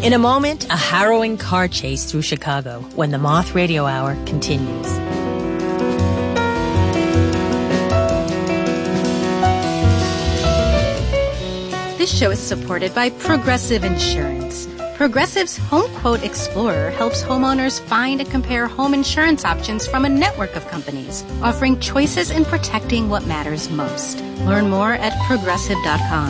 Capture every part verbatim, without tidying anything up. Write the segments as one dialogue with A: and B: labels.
A: In a moment, a harrowing car chase through Chicago when the Moth Radio Hour continues.
B: This show is supported by Progressive Insurance. Progressive's Home Quote Explorer helps homeowners find and compare home insurance options from a network of companies, offering choices in protecting what matters most. Learn more at progressive dot com.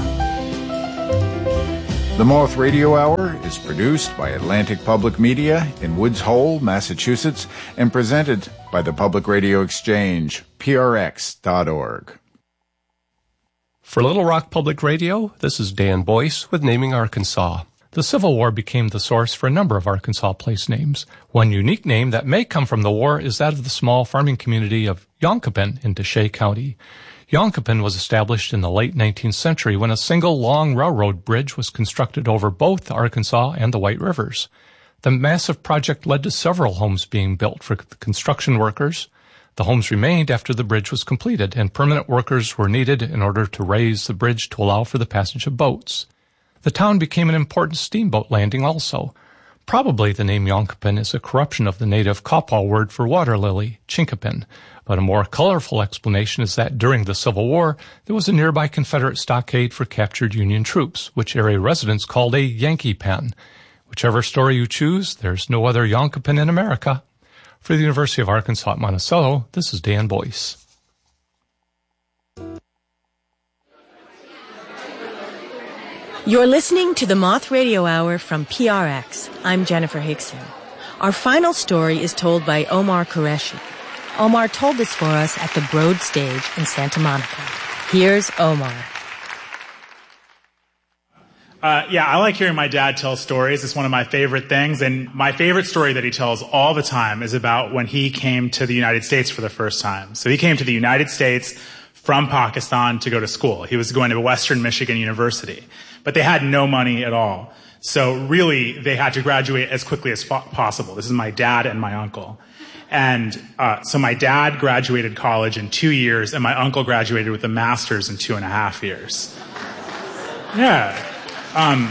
C: The Moth Radio Hour is produced by Atlantic Public Media in Woods Hole, Massachusetts, and presented by the Public Radio Exchange, P R X dot org.
D: For Little Rock Public Radio, this is Dan Boyce with Naming Arkansas. The Civil War became the source for a number of Arkansas place names. One unique name that may come from the war is that of the small farming community of Yonkopin in Deshay County. Yonkopin was established in the late nineteenth century when a single long railroad bridge was constructed over both the Arkansas and the White Rivers. The massive project led to several homes being built for the construction workers. The homes remained after the bridge was completed, and permanent workers were needed in order to raise the bridge to allow for the passage of boats. The town became an important steamboat landing also. Probably the name Yonkopin is a corruption of the native Kapaw word for water lily, chinkapin. But a more colorful explanation is that during the Civil War, there was a nearby Confederate stockade for captured Union troops, which area residents called a Yankee pen. Whichever story you choose, there's no other Yonkopin in America. For the University of Arkansas at Monticello, this is Dan Boyce.
A: You're listening to the Moth Radio Hour from P R X. I'm Jennifer Hickson. Our final story is told by Omar Qureshi. Omar told this for us at the Broad Stage in Santa Monica. Here's Omar.
E: Uh, yeah, I like hearing my dad tell stories. It's one of my favorite things. And my favorite story that he tells all the time is about when he came to the United States for the first time. So he came to the United States from Pakistan to go to school. He was going to Western Michigan University. But they had no money at all. So really, they had to graduate as quickly as po- possible. This is my dad and my uncle. And uh, so my dad graduated college in two years, and my uncle graduated with a master's in two and a half years. Yeah. Um,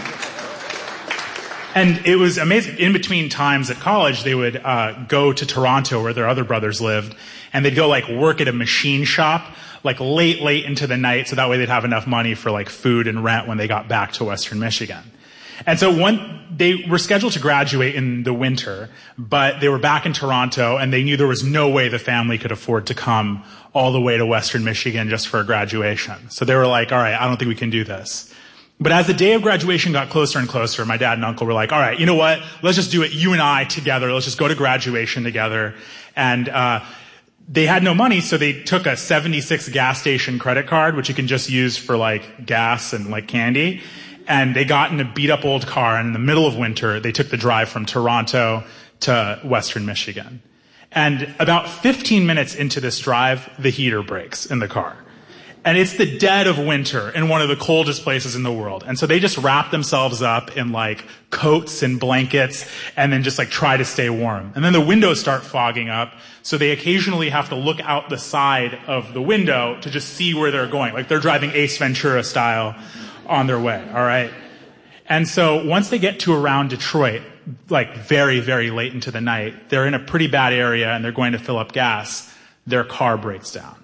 E: and it was amazing. In between times at college, they would uh, go to Toronto, where their other brothers lived, and they'd go like work at a machine shop, like late, late into the night, so that way they'd have enough money for like food and rent when they got back to Western Michigan. And so one, they were scheduled to graduate in the winter, but they were back in Toronto, and they knew there was no way the family could afford to come all the way to Western Michigan just for graduation. So they were like, all right, I don't think we can do this. But as the day of graduation got closer and closer, my dad and uncle were like, all right, you know what? Let's just do it, you and I together. Let's just go to graduation together. And uh they had no money, so they took a seventy-six gas station credit card, which you can just use for like gas and like candy. And they got in a beat up old car, and in the middle of winter, they took the drive from Toronto to Western Michigan. And about fifteen minutes into this drive, the heater breaks in the car. And it's the dead of winter in one of the coldest places in the world. And so they just wrap themselves up in like coats and blankets and then just like try to stay warm. And then the windows start fogging up. So they occasionally have to look out the side of the window to just see where they're going. Like they're driving Ace Ventura style on their way. All right. And so once they get to around Detroit, like very, very late into the night, they're in a pretty bad area and they're going to fill up gas. Their car breaks down.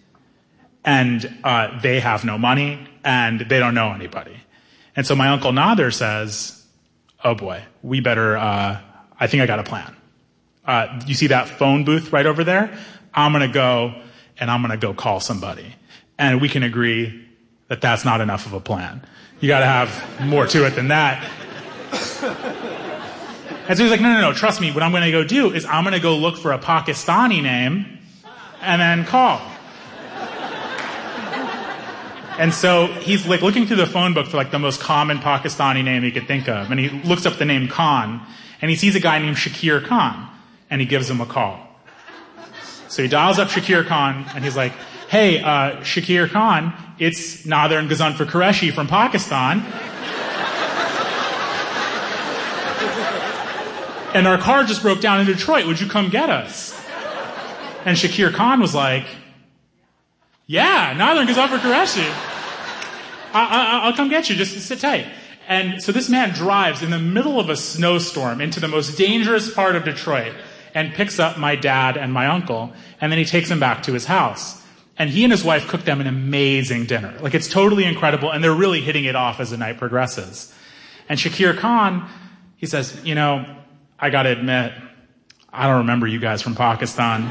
E: And uh, they have no money, and they don't know anybody. And so my Uncle Nader says, oh boy, we better, uh, I think I got a plan. Uh, you see that phone booth right over there? I'm going to go, and I'm going to go call somebody. And we can agree that that's not enough of a plan. You got to have more to it than that. And so he's like, no, no, no, trust me. What I'm going to go do is I'm going to go look for a Pakistani name and then call. And so he's like looking through the phone book for like the most common Pakistani name he could think of. And he looks up the name Khan, and he sees a guy named Shakir Khan, and he gives him a call. So he dials up Shakir Khan, and he's like, hey, uh, Shakir Khan, it's Nader and Ghazanfar Qureshi from Pakistan. And our car just broke down in Detroit. Would you come get us? And Shakir Khan was like, yeah, Nader and Ghazanfar Qureshi. I, I, I'll come get you. Just sit tight. And so this man drives in the middle of a snowstorm into the most dangerous part of Detroit and picks up my dad and my uncle, and then he takes them back to his house. And he and his wife cook them an amazing dinner. Like, it's totally incredible, and they're really hitting it off as the night progresses. And Shakir Khan, he says, you know, I gotta admit, I don't remember you guys from Pakistan.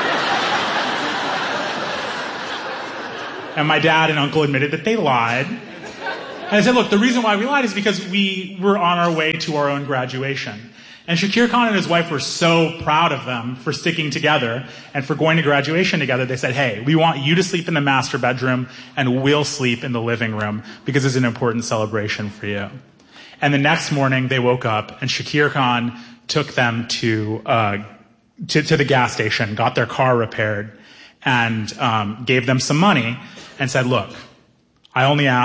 E: And my dad and uncle admitted that they lied. And I said, look, the reason why we lied is because we were on our way to our own graduation. And Shakir Khan and his wife were so proud of them for sticking together and for going to graduation together. They said, hey, we want you to sleep in the master bedroom and we'll sleep in the living room because it's an important celebration for you. And the next morning they woke up and Shakir Khan took them to, uh, to, to the gas station, got their car repaired, and um, gave them some money and said, look, I only asked